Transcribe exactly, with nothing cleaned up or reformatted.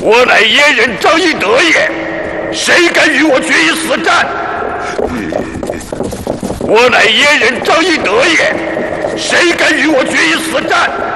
我乃燕人张翼德也，谁敢与我决一死战？我乃燕人张翼德也，谁敢与我决一死战？